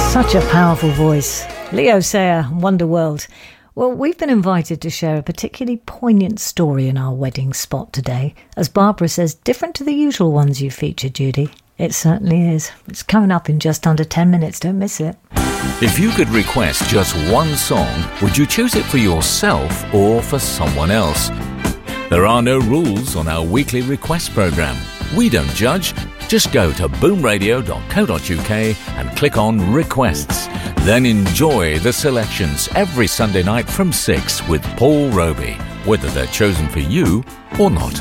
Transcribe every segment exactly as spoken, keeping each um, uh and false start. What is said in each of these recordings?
Such a powerful voice. Leo Sayer, Wonderworld. Well, we've been invited to share a particularly poignant story in our wedding spot today. As Barbara says, different to the usual ones you featured, Judy. It certainly is. It's coming up in just under ten minutes. Don't miss it. If you could request just one song, would you choose it for yourself or for someone else? There are no rules on our weekly request programme. We don't judge. Just go to boom radio dot co dot uk and click on Requests. Then enjoy the selections every Sunday night from six with Paul Roby, whether they're chosen for you or not.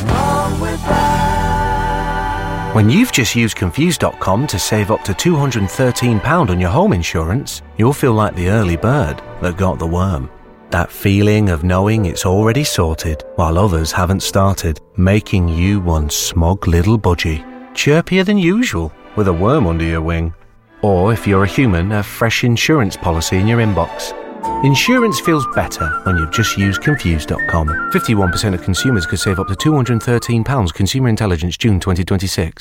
When you've just used Confused dot com to save up to two hundred thirteen pounds on your home insurance, you'll feel like the early bird that got the worm. That feeling of knowing it's already sorted while others haven't started, making you one smug little budgie. Chirpier than usual, with a worm under your wing. Or, if you're a human, a fresh insurance policy in your inbox. Insurance feels better when you've just used Confused dot com. fifty-one percent of consumers could save up to two hundred thirteen pounds. Consumer Intelligence, June twenty twenty-six.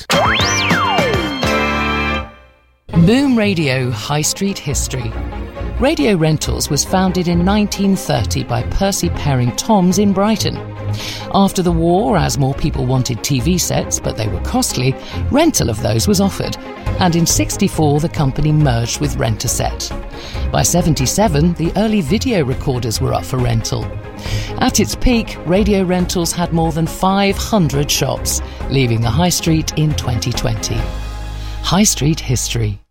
Boom Radio High Street History. Radio Rentals was founded in nineteen thirty by Percy Paring-Toms in Brighton. After the war, as more people wanted T V sets, but they were costly, rental of those was offered, and in sixty-four the company merged with Rent-A-Set. By seventy-seven, the early video recorders were up for rental. At its peak, Radio Rentals had more than five hundred shops, leaving the High Street in twenty twenty. High Street History.